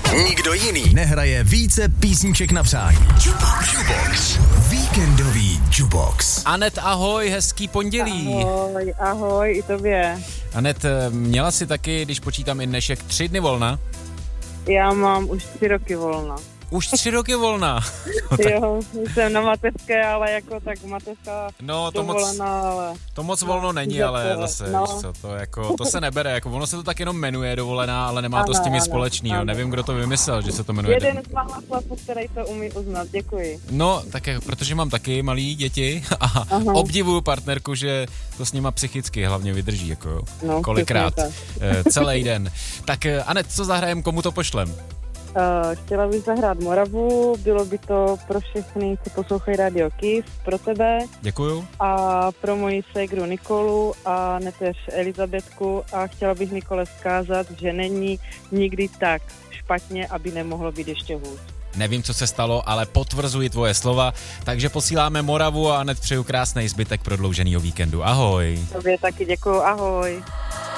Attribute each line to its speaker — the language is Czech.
Speaker 1: Nikdo jiný nehraje více písniček na přání. Jubox. Víkendový Jubox.
Speaker 2: Anet, ahoj, hezký pondělí.
Speaker 3: Ahoj, i tobě.
Speaker 2: Anet, měla jsi taky, když počítám i dnešek, 3 dny volna?
Speaker 3: Já mám už 3 roky volna.
Speaker 2: Už 3 roky volna.
Speaker 3: Jo, jsem na mateřské, ale jako tak mateřská dovolená, ale...
Speaker 2: To moc volno není, ale zase, co, to se nebere, jako ono se to tak jenom jmenuje dovolená, ale nemá to s tím nic společného. Nevím, kdo to vymyslel, že se to jmenuje.
Speaker 3: Jeden z mála chlapů, který to umí uznat, děkuji.
Speaker 2: No, tak protože mám taky malý děti a obdivuju partnerku, že to s nima psychicky hlavně vydrží, jako jo.
Speaker 3: No,
Speaker 2: kolikrát, celý den. Tak Anet, co zahrajem, komu to pošlem?
Speaker 3: Chtěla bych zahrát Moravu, bylo by to pro všechny, co poslouchají Radio Kiss, pro tebe.
Speaker 2: Děkuju.
Speaker 3: A pro moji ségru Nikolu a neteř Elizabetku a chtěla bych Nikole vzkázat, že není nikdy tak špatně, aby nemohlo být ještě hůř.
Speaker 2: Nevím, co se stalo, ale potvrzuji tvoje slova, takže posíláme Moravu a hned přeju krásný zbytek prodlouženého víkendu. Ahoj.
Speaker 3: Tobě taky děkuju, ahoj.